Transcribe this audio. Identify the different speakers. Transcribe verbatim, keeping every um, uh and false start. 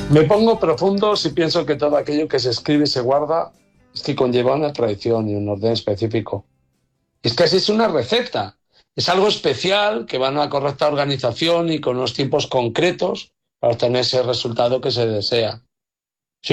Speaker 1: Me pongo profundo si pienso que todo aquello que se escribe y se guarda es que conlleva una tradición y un orden específico. Es que así es una receta. Es algo especial que va a una correcta organización y con unos tiempos concretos para obtener ese resultado que se desea.